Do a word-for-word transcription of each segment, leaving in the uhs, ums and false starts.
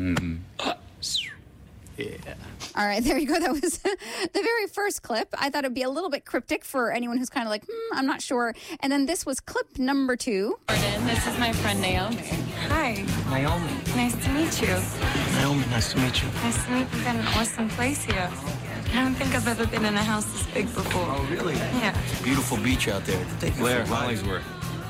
Mm-hmm. Yeah. All right, there you go. That was the very first clip. I thought it would be a little bit cryptic for anyone who's kind of like, hmm, I'm not sure. And then this was clip number two. Jordan, this is my friend Naomi. Hi. Naomi. Nice to meet you. Naomi, nice to meet you. Nice to meet you. You've got an awesome place here. I don't think I've ever been in a house this big before. Oh, really? Yeah. Beautiful beach out there. Take me Blair, for a ride. Hollingsworth.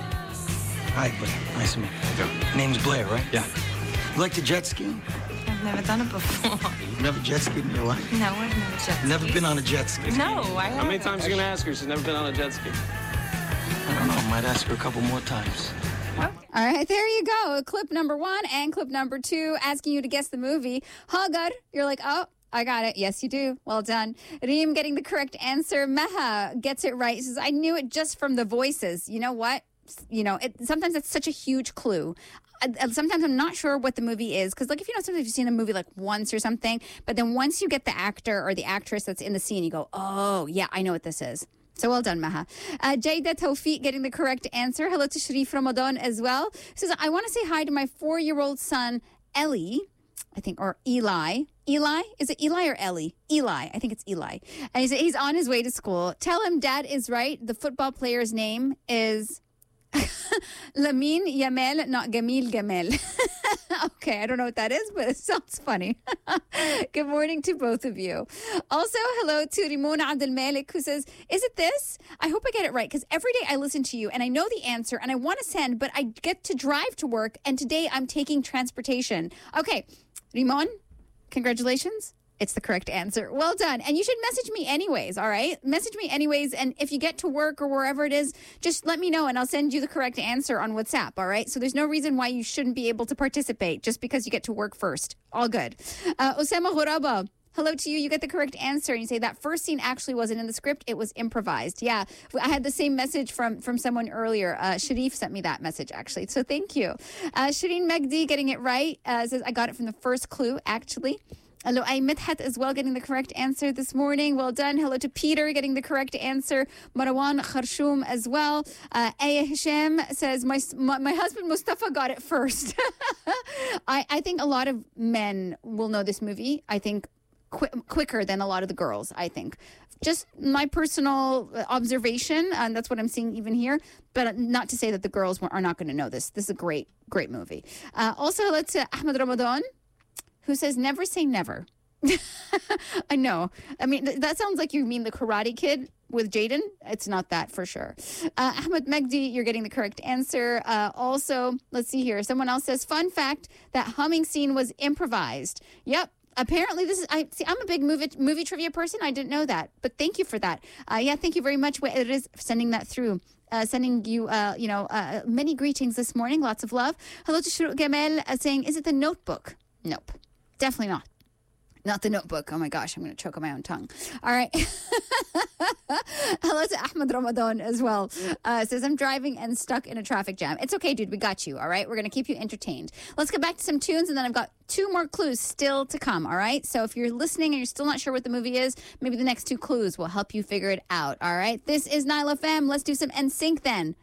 Hi, Blair. Nice to meet you. Okay. Name's Blair, right? Yeah. You like to jet ski? I've never done it before. You've never jet skied in your life? No, I've never jet skied. Never been on a jet ski? No, I haven't. How many times are you going to ask her? She's never been on a jet ski. I don't know. I might ask her a couple more times. All right, there you go. Clip number one and clip number two, asking you to guess the movie. Hagar, you're like, oh, I got it. Yes, you do. Well done. Reem getting the correct answer. Meha gets it right. He says, I knew it just from the voices. You know what? You know, it, sometimes it's such a huge clue. I, sometimes I'm not sure what the movie is. Because, like, if you know, sometimes you've seen a movie, like, once or something. But then once you get the actor or the actress that's in the scene, you go, oh, yeah, I know what this is. So well done, Maha. Uh, Jayda Tawfiq getting the correct answer. Hello to Sharif Ramadan as well. Says, I want to say hi to my four-year-old son, Ellie, I think, or Eli. Eli? Is it Eli or Ellie? Eli. I think it's Eli. And he's, he's on his way to school. Tell him Dad is right. The football player's name is Lamine Yamal, not Gamil Gamel. Okay, I don't know what that is, but it sounds funny. Good morning to both of you. Also, hello to Rimona Abdel Malik, who says, is it this? I hope I get it right, because every day I listen to you and I know the answer and I want to send, but I get to drive to work, and today I'm taking transportation. Okay, Rimon, congratulations. It's the correct answer. Well done. And you should message me anyways, all right? Message me anyways. And if you get to work or wherever it is, just let me know and I'll send you the correct answer on WhatsApp, all right? So there's no reason why you shouldn't be able to participate just because you get to work first. All good. Uh, Osama Ghuraba, hello to you. You get the correct answer. And you say that first scene actually wasn't in the script. It was improvised. Yeah, I had the same message from, from someone earlier. Uh, Sharif sent me that message, actually. So thank you. Uh, Shireen Megdi getting it right. Uh, says, I got it from the first clue, actually. Hello, I Midhat as well, getting the correct answer this morning. Well done. Hello to Peter, getting the correct answer. Marwan Kharshoum as well. Uh, Aya Hisham says, my, my, my husband Mustafa got it first. I, I think a lot of men will know this movie. I think qu- quicker than a lot of the girls, I think. Just my personal observation, and that's what I'm seeing even here. But not to say that the girls are not going to know this. This is a great, great movie. Uh, also, hello to Ahmed Ramadan, who says, never say never. I know. I mean, th- that sounds like you mean the Karate Kid with Jaden. It's not that for sure. Uh, Ahmed Megdi, you're getting the correct answer. Uh, also, let's see here. Someone else says, fun fact, that humming scene was improvised. Yep. Apparently, this is, I see, I'm a big movie movie trivia person. I didn't know that. But thank you for that. Uh, yeah, thank you very much. It is sending that through. Uh, sending you, uh, you know, uh, many greetings this morning. Lots of love. Hello to Shuruk Gamel uh, saying, is it the Notebook? Nope. Definitely not. Not the Notebook. Oh my gosh, I'm going to choke on my own tongue. All right. Hello to Ahmed Ramadan as well. Uh, says, I'm driving and stuck in a traffic jam. It's okay, dude. We got you. All right. We're going to keep you entertained. Let's get back to some tunes, and then I've got two more clues still to come. All right. So if you're listening and you're still not sure what the movie is, maybe the next two clues will help you figure it out. All right. This is Nile F M. Let's do some N Sync then.